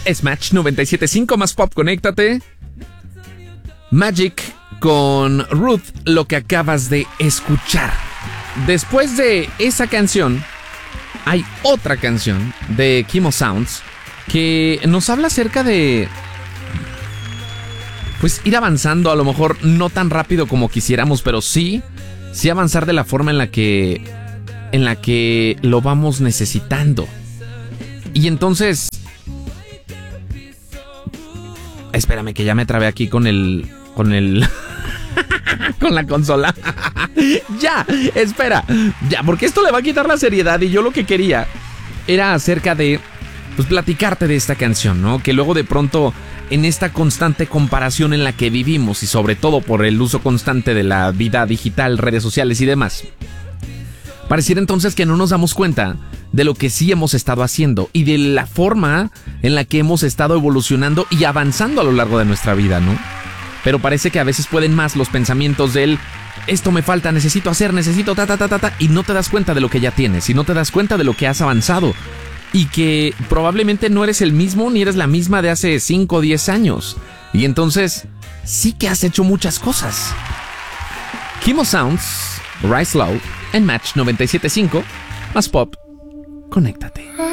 Es Match 97.5 más pop, conéctate. Magic con Ruth, lo que acabas de escuchar. Después de esa canción, hay otra canción de Kimo Sounds que nos habla acerca de, pues, ir avanzando, a lo mejor no tan rápido como quisiéramos, pero sí avanzar de la forma en la que lo vamos necesitando. Y entonces, espérame que ya me trabé aquí con la consola. Ya, espera. Ya, porque esto le va a quitar la seriedad. Y yo lo que quería era acerca de, pues, platicarte de esta canción, ¿no? Que luego de pronto, en esta constante comparación en la que vivimos, y sobre todo por el uso constante de la vida digital, redes sociales y demás, pareciera entonces que no nos damos cuenta de lo que sí hemos estado haciendo y de la forma en la que hemos estado evolucionando y avanzando a lo largo de nuestra vida, ¿no? Pero parece que a veces pueden más los pensamientos del esto me falta, necesito hacer, necesito y no te das cuenta de lo que ya tienes, y no te das cuenta de lo que has avanzado, y que probablemente no eres el mismo ni eres la misma de hace 5 o 10 años. Y entonces sí que has hecho muchas cosas. Kimo Sounds, Rise Low, en Match 97.5, más pop, conéctate.